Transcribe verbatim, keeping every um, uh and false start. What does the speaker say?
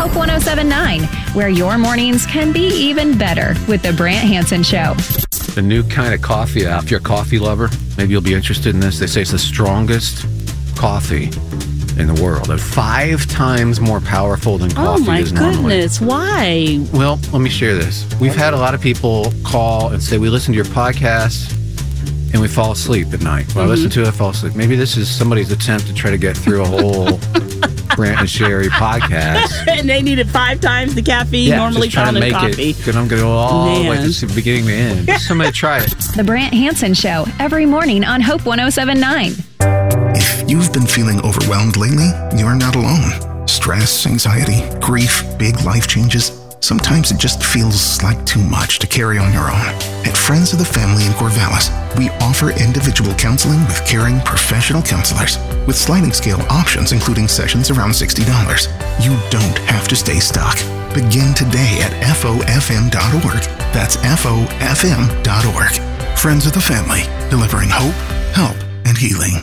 Hope one oh seven point nine, where your mornings can be even better with The Brant Hansen Show. The new kind of coffee app. If you're a coffee lover, maybe you'll be interested in this. They say it's the strongest coffee in the world. They're five times more powerful than coffee oh my is normally. goodness, why? Well, let me share this. We've had a lot of people call and say, we listen to your podcast and we fall asleep at night. Well, mm-hmm. I listen to it, I fall asleep. Maybe this is somebody's attempt to try to get through a whole Brant and Sherry podcast. And they needed five times the caffeine yeah, normally just trying found to in make coffee. It, I'm going to go all Man. the way to the beginning to end. Just somebody try it. The Brant Hansen Show, every morning on Hope one oh seven point nine. If you've been feeling overwhelmed lately, you're not alone. Stress, anxiety, grief, big life changes. Sometimes it just feels like too much to carry on your own. At Friends of the Family in Corvallis, we offer individual counseling with caring professional counselors with sliding scale options, including sessions around sixty dollars. You don't have to stay stuck. Begin today at F O F M dot org. That's F O F M dot org. Friends of the Family, delivering hope, help, and healing.